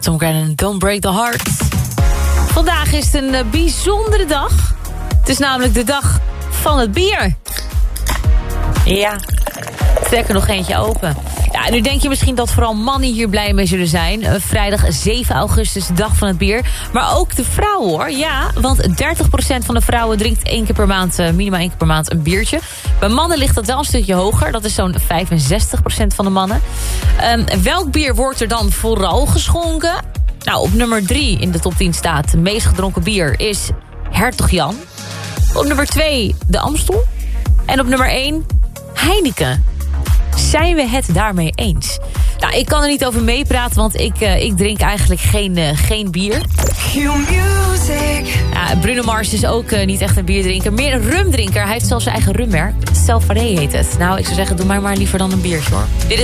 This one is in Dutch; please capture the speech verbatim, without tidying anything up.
Tom Grennan, Don't Break the Heart. Vandaag is het een uh, bijzondere dag. Het is namelijk de dag van het bier. Ja, trek er nog eentje open. Ja, nu denk je misschien dat vooral mannen hier blij mee zullen zijn. Uh, vrijdag zeven augustus, de dag van het bier. Maar ook de vrouwen hoor. Ja, want dertig procent van de vrouwen drinkt één keer per maand, uh, minimaal één keer per maand een biertje. Bij mannen ligt dat wel een stukje hoger. Dat is zo'n vijfenzestig procent van de mannen. Um, welk bier wordt er dan vooral geschonken? Nou, op nummer drie in de top tien staat... de meest gedronken bier is Hertog Jan. Op nummer twee de Amstel. En op nummer één Heineken. Zijn we het daarmee eens? Nou, ik kan er niet over meepraten, want ik, uh, ik drink eigenlijk geen, uh, geen bier. Ja, Bruno Mars is ook uh, niet echt een bierdrinker. Meer een rumdrinker. Hij heeft zelfs zijn eigen rummerk. Self Faré heet het. Nou, ik zou zeggen, doe mij maar liever dan een biertje hoor. Dit is